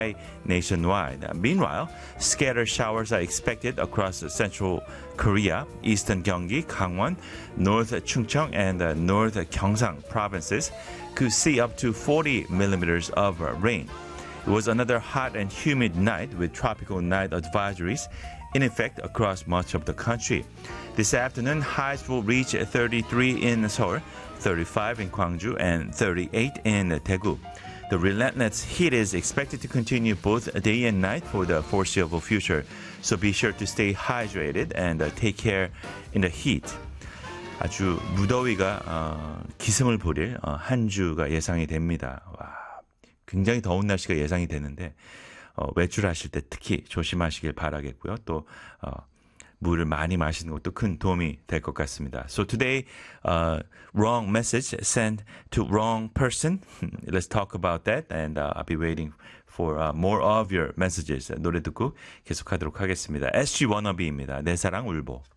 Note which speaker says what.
Speaker 1: nationwide. Meanwhile, scattered showers are expected across central Korea, eastern Gyeonggi, Gangwon, north Chungcheong, and north Gyeongsang provinces could see up to 40 millimeters of rain. It was another hot and humid night with tropical night advisories in effect across much of the country. This afternoon, highs will reach 33 in Seoul, 35 in Gwangju, and 38 in Daegu. The relentless heat is expected to continue both day and night for the foreseeable future, so be sure to stay hydrated and take care in the heat. 아주 무더위가 기승을 부릴 한 주가 예상이 됩니다. 와, 굉장히 더운 날씨가 예상이 되는데 외출하실 때 특히 조심하시길 바라겠고요. 또 물을 많이 마시는 것도 큰 도움이 될 것 같습니다. So today, wrong message sent to wrong person. Let's talk about that, and I'll be waiting for more of your messages. 노래 듣고 계속하도록 하겠습니다. SG 워너비입니다. 내 사랑 울보.